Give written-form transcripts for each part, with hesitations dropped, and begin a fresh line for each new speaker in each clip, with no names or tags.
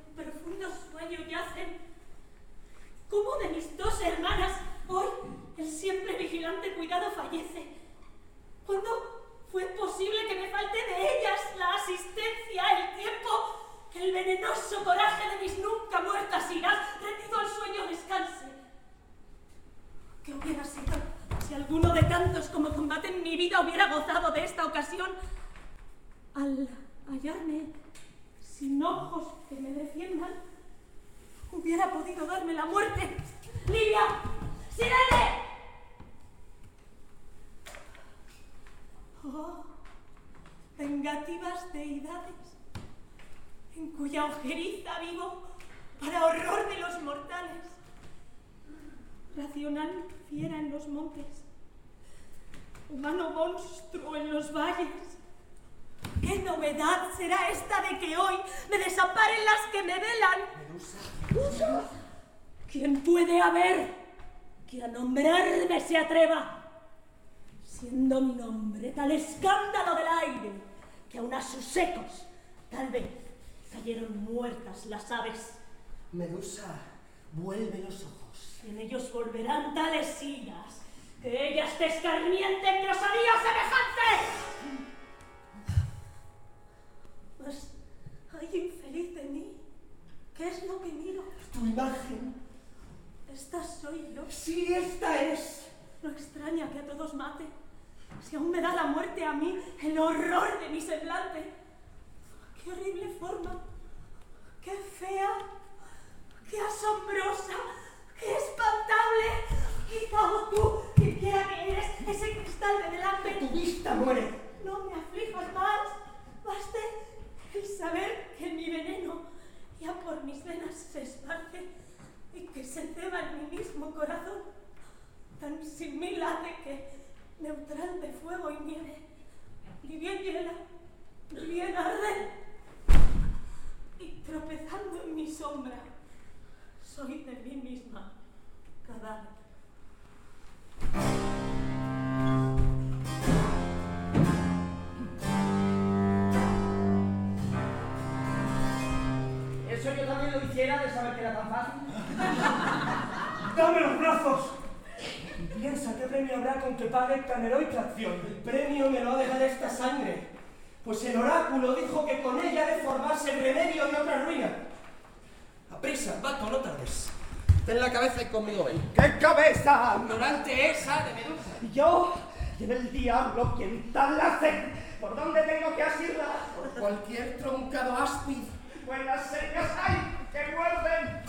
profundo sueño yacen. ¿Cómo de mis dos hermanas hoy el siempre vigilante cuidado fallece? ¿Cuándo fue posible que me falte de ellas la asistencia, el tiempo, que el venenoso coraje de mis nunca muertas iras, rendido al sueño, descanse? ¿Qué hubiera sido si alguno de tantos como combate en mi vida hubiera gozado de esta ocasión al hallarme sin ojos que me defiendan? Hubiera podido darme la muerte. ¡Livia! ¡Sirene! Oh, vengativas deidades, en cuya ojeriza vivo para horror de los mortales. Racional fiera en los montes, humano monstruo en los valles. ¿Qué novedad será esta de que hoy me desamparen las que me velan?
Medusa.
¿Quién puede haber que a nombrarme se atreva? Siendo mi nombre tal escándalo del aire, que aun a sus ecos tal vez cayeron muertas las aves.
Medusa, vuelve los ojos.
En ellos volverán tales iras, que ellas te escarmienten de osadía semejante. Mas, ay, infeliz de mí, ¿qué es lo que miro?
Tu imagen.
¿Esta soy yo?
Sí, esta es.
No extraña que a todos mate, si aún me da la muerte a mí el horror de mi semblante. ¡Qué horrible forma! ¡Qué fea! ¡Qué asombrosa! ¡Qué espantable! Quizá tú, quien quiera que eres, ese cristal de delante.
Tu vista muere.
No me aflijas más. Baste el saber que mi veneno ya por mis venas se esparce y que se ceba en mi mismo corazón, tan sin mí late que, neutral de fuego y nieve, ni bien hiela, ni bien arde, y tropezando en mi sombra, soy de mí misma cadáver.
¿Eso yo también lo hiciera de saber que era tan fácil?
¡Dame los brazos! Y piensa qué premio habrá con que pague tan heroica acción.
El premio me lo ha de dar esta sangre, pues el oráculo dijo que con ella ha de formarse el remedio de otra ruina. Aprisa, vato, no tardes. Ten la cabeza y conmigo ven.
¡Qué cabeza!
Ignorante esa de Medusa.
Y yo, y el diablo quien tal la hace. ¿Por dónde tengo que asirla?
Por cualquier troncado áspid.
Buenas señas hay que muerden.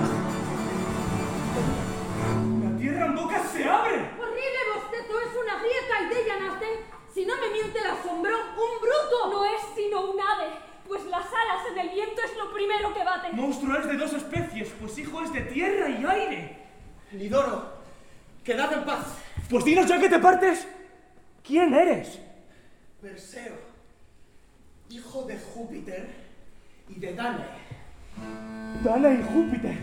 La tierra en boca se abre.
Horrible bostezo, es una grieta y de ella nace, si no me miente el asombro, un bruto.
No es sino un ave, pues las alas en el viento es lo primero que bate.
Monstruo es de dos especies, pues hijo es de tierra y aire.
Lidoro, quedad en paz.
Pues dinos ya que te partes, ¿quién eres?
Perseo, hijo de Júpiter y de Danae.
Danae y Júpiter.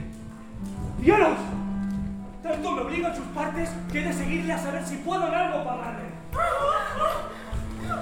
¡Dios! Tanto me obligan sus partes que he de seguirle a saber si puedo en algo pagarle.